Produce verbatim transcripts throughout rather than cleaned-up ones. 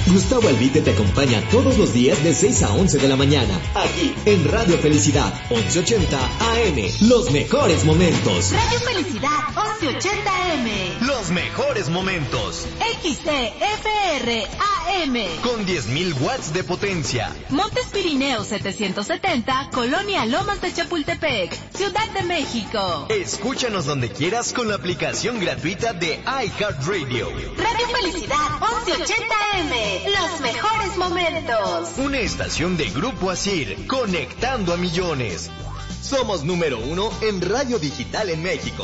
Gustavo Albite te acompaña todos los días de seis a once de la mañana, aquí en Radio Felicidad, once ochenta A M. Los mejores momentos. Radio Felicidad, once ochenta A M. Los mejores momentos. X C F R A M. Con diez mil watts de potencia. Montes Pirineos setecientos setenta, Colonia Lomas de Chapultepec, Ciudad de México. Escúchanos donde quieras con la aplicación gratuita de iHeartRadio. Radio Felicidad, once ochenta A M. Los mejores momentos. Una estación de Grupo Asir, conectando a millones. Somos número uno en radio digital en México.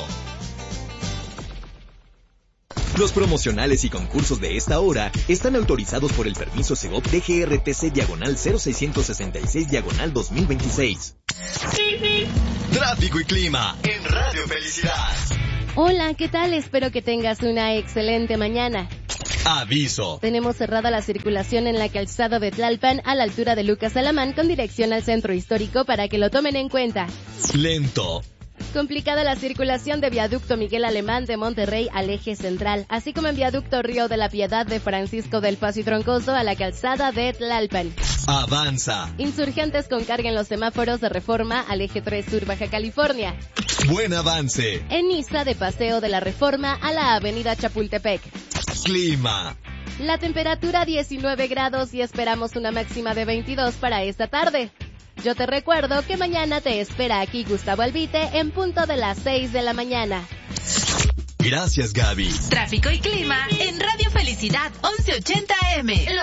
Los promocionales y concursos de esta hora están autorizados por el permiso Segov D G R T C diagonal cero seiscientos sesenta y seis diagonal dos mil veintiséis. Tráfico y clima en Radio Felicidad. Hola, ¿qué tal? Espero que tengas una excelente mañana. Aviso. Tenemos cerrada la circulación en la calzada de Tlalpan a la altura de Lucas Alamán con dirección al centro histórico para que lo tomen en cuenta. Lento. Complicada la circulación de viaducto Miguel Alemán de Monterrey al eje central, así como en viaducto Río de la Piedad de Francisco del Paso y Troncoso a la calzada de Tlalpan. Avanza. Insurgentes con carga en los semáforos de Reforma al eje tres Sur Baja California. Buen avance. En Niza de Paseo de la Reforma a la avenida Chapultepec. Clima. La temperatura diecinueve grados y esperamos una máxima de veintidós para esta tarde. Yo te recuerdo que mañana te espera aquí Gustavo Albite en punto de las seis de la mañana. Gracias, Gaby. Tráfico y clima en Radio Felicidad once ochenta A M.